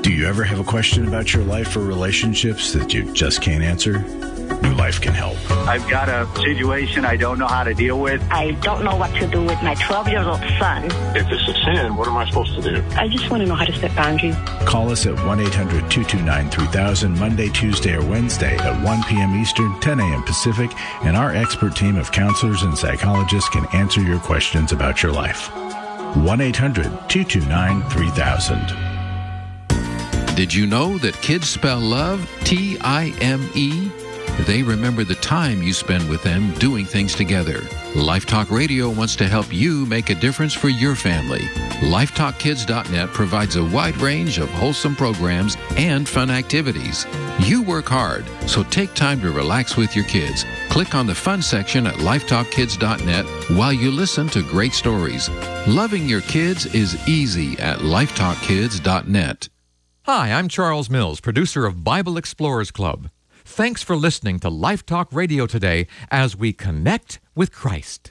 Do you ever have a question about your life or relationships that you just can't answer? New Life can help. I've got a situation I don't know how to deal with. I don't know what to do with my 12-year-old son. If it's a sin, what am I supposed to do? I just want to know how to set boundaries. Call us at 1-800-229-3000 Monday, Tuesday, or Wednesday at 1 p.m. Eastern, 10 a.m. Pacific, and our expert team of counselors and psychologists can answer your questions about your life. 1-800-229-3000. Did you know that kids spell love T-I-M-E? They remember the time you spend with them doing things together. Life Talk Radio wants to help you make a difference for your family. LifeTalkKids.net provides a wide range of wholesome programs and fun activities. You work hard, so take time to relax with your kids. Click on the fun section at LifeTalkKids.net while you listen to great stories. Loving your kids is easy at LifeTalkKids.net. Hi, I'm Charles Mills, producer of Bible Explorers Club. Thanks for listening to Life Talk Radio today as we connect with Christ.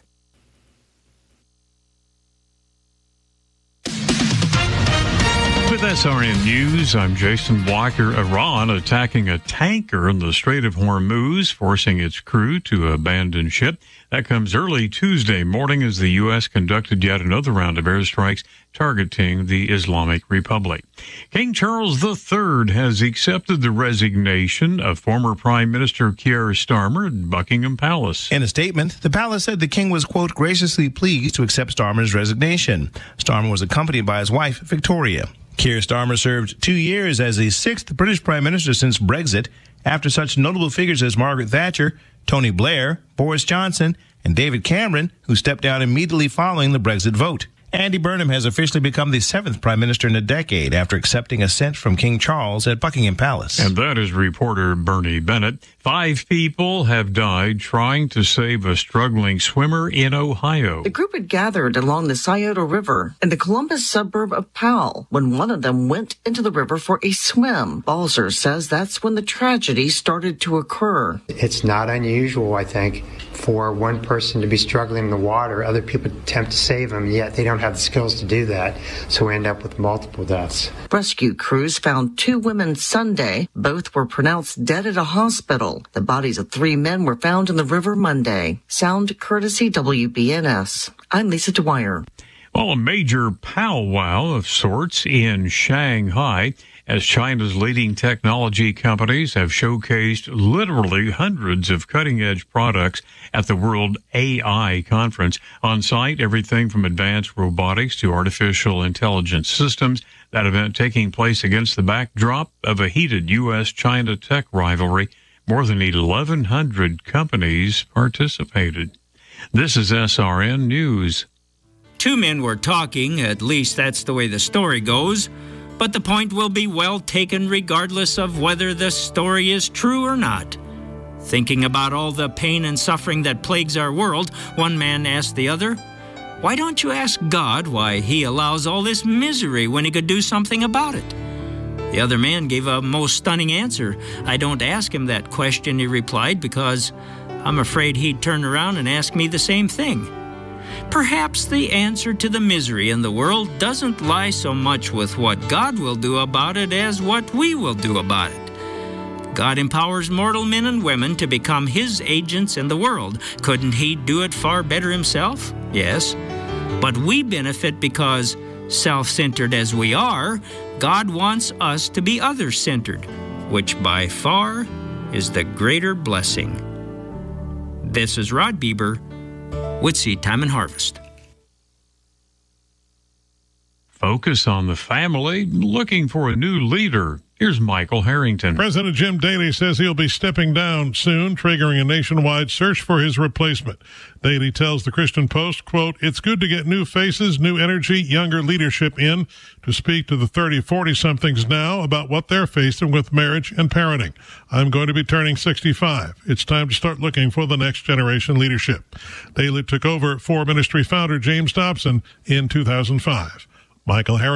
With SRN News, I'm Jason Walker. Iran attacking a tanker in the Strait of Hormuz, forcing its crew to abandon ship. That comes early Tuesday morning as the U.S. conducted yet another round of airstrikes targeting the Islamic Republic. King Charles III has accepted the resignation of former Prime Minister Keir Starmer at Buckingham Palace. In a statement, the palace said the king was, quote, graciously pleased to accept Starmer's resignation. Starmer was accompanied by his wife, Victoria. Keir Starmer served 2 years as the sixth British Prime Minister since Brexit, after such notable figures as Margaret Thatcher, Tony Blair, Boris Johnson, and David Cameron, who stepped down immediately following the Brexit vote. Andy Burnham has officially become the seventh Prime Minister in a decade after accepting assent from King Charles at Buckingham Palace. And that is reporter Bernie Bennett. 5 people have died trying to save a struggling swimmer in Ohio. The group had gathered along the Scioto River in the Columbus suburb of Powell when one of them went into the river for a swim. Balzer says that's when the tragedy started to occur. It's not unusual, I think, for one person to be struggling in the water. Other people attempt to save them, yet they don't have the skills to do that, so we end up with multiple deaths. Rescue crews found 2 women Sunday. Both were pronounced dead at a hospital. The bodies of 3 men were found in the river Monday. Sound courtesy WBNS. I'm Lisa Dwyer. Well, a major powwow of sorts in Shanghai as China's leading technology companies have showcased literally hundreds of cutting-edge products at the World AI Conference. On site, everything from advanced robotics to artificial intelligence systems. That event taking place against the backdrop of a heated U.S.-China tech rivalry. More than 1,100 companies participated. This is SRN News. 2 men were talking, at least that's the way the story goes, but the point will be well taken regardless of whether the story is true or not. Thinking about all the pain and suffering that plagues our world, one man asked the other, "Why don't you ask God why he allows all this misery when he could do something about it?" The other man gave a most stunning answer. "I don't ask him that question," he replied, "because I'm afraid he'd turn around and ask me the same thing." Perhaps the answer to the misery in the world doesn't lie so much with what God will do about it as what we will do about it. God empowers mortal men and women to become his agents in the world. Couldn't he do it far better himself? Yes. But we benefit because, self-centered as we are, God wants us to be other-centered, which by far is the greater blessing. This is Rod Bieber with Seed Time and Harvest. Focus on the family, looking for a new leader. Here's Michael Harrington. President Jim Daley says he'll be stepping down soon, triggering a nationwide search for his replacement. Daley tells the Christian Post, quote, "It's good to get new faces, new energy, younger leadership in to speak to the 30, 40-somethings now about what they're facing with marriage and parenting. I'm going to be turning 65. It's time to start looking for the next generation leadership." Daley took over for ministry founder James Dobson in 2005. Michael Harrington.